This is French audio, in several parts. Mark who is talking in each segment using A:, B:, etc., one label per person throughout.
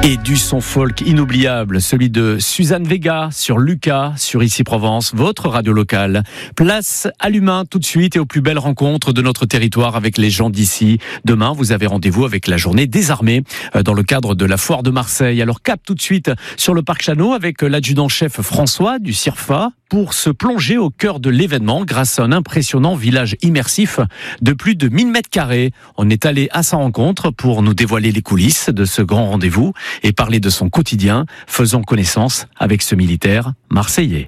A: Et du son folk inoubliable, celui de Suzanne Vega sur Lucas, sur Ici Provence, votre radio locale. Place à l'humain tout de suite et aux plus belles rencontres de notre territoire avec les gens d'ici. Demain, vous avez rendez-vous avec la journée des armées dans le cadre de la foire de Marseille. Alors cap tout de suite sur le parc Chano avec l'adjudant-chef François du CIRFA pour se plonger au cœur de l'événement grâce à un impressionnant village immersif de plus de 1000 mètres carrés. On est allé à sa rencontre pour nous dévoiler les coulisses de ce grand rendez-vous et parler de son quotidien. Faisons connaissance avec ce militaire marseillais.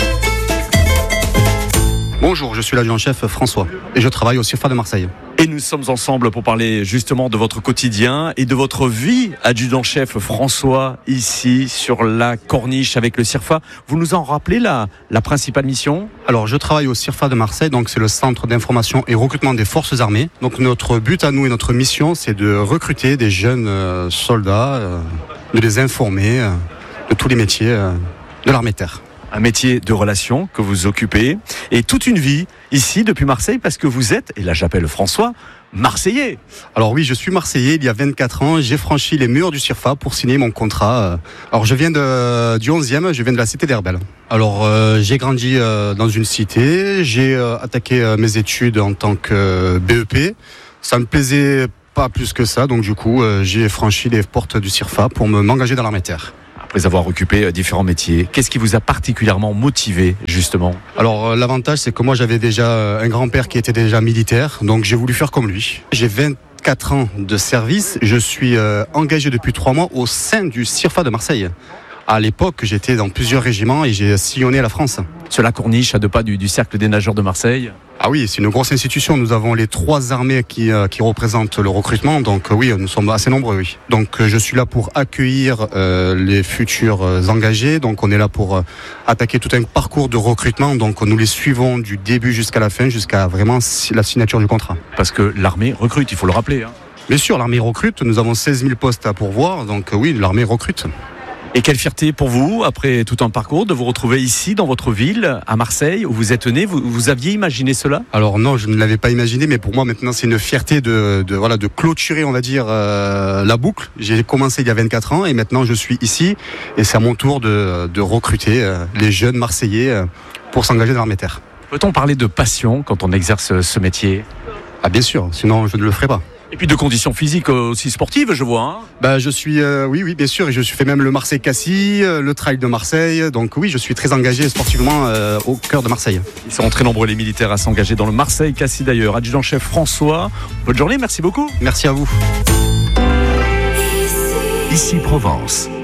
B: Bonjour, je suis l'adjudant-chef François et je travaille au CIRFA de Marseille.
A: Et nous sommes ensemble pour parler justement de votre quotidien et de votre vie, adjudant-chef François, ici sur la corniche avec le CIRFA. Vous nous en rappelez la principale mission ?
B: Alors, je travaille au CIRFA de Marseille, donc c'est le centre d'information et recrutement des forces armées. Donc notre but à nous et notre mission, c'est de recruter des jeunes soldats, de les informer de tous les métiers de l'armée de terre.
A: Un métier de relation que vous occupez et toute une vie ici depuis Marseille parce que vous êtes, et là j'appelle François, Marseillais.
B: Alors oui, je suis Marseillais, il y a 24 ans, j'ai franchi les murs du CIRFA pour signer mon contrat. Alors je viens du 11e, je viens de la cité d'Herbel. Alors j'ai grandi dans une cité, j'ai attaqué mes études en tant que BEP. Ça me plaisait pas plus que ça, donc du coup j'ai franchi les portes du CIRFA pour m'engager dans l'armée de terre.
A: Après avoir occupé différents métiers, qu'est-ce qui vous a particulièrement motivé justement ?
B: Alors l'avantage c'est que moi j'avais déjà un grand-père qui était déjà militaire, donc j'ai voulu faire comme lui. J'ai 24 ans de service, je suis engagé depuis 3 mois au sein du CIRFA de Marseille. À l'époque j'étais dans plusieurs régiments et j'ai sillonné la France.
A: Sur la corniche à 2 pas du cercle des nageurs de Marseille ?
B: Ah oui, c'est une grosse institution. Nous avons les 3 armées qui représentent le recrutement. Donc oui, nous sommes assez nombreux, oui. Donc je suis là pour accueillir les futurs engagés. Donc on est là pour attaquer tout un parcours de recrutement. Donc nous les suivons du début jusqu'à la fin, jusqu'à vraiment la signature du contrat.
A: Parce que l'armée recrute, il faut le rappeler.
B: Bien sûr, l'armée recrute. Nous avons 16 000 postes à pourvoir. Donc oui, l'armée recrute.
A: Et quelle fierté pour vous, après tout un parcours, de vous retrouver ici, dans votre ville, à Marseille, où vous êtes né. Vous aviez imaginé cela ?
B: Alors non, je ne l'avais pas imaginé, mais pour moi maintenant c'est une fierté de clôturer, on va dire, la boucle. J'ai commencé il y a 24 ans et maintenant je suis ici et c'est à mon tour de recruter les jeunes Marseillais pour s'engager dans l'armée de terre.
A: Peut-on parler de passion quand on exerce ce métier ?
B: Ah bien sûr, sinon je ne le ferai pas.
A: Et puis de conditions physiques aussi sportives, je vois.
B: Je suis, oui, bien sûr, et je fais même le Marseille-Cassis, le trail de Marseille. Donc oui, je suis très engagé sportivement au cœur de Marseille.
A: Ils sont très nombreux les militaires à s'engager dans le Marseille-Cassis d'ailleurs. Adjudant-chef François, bonne journée, merci beaucoup.
B: Merci à vous.
C: Ici Provence.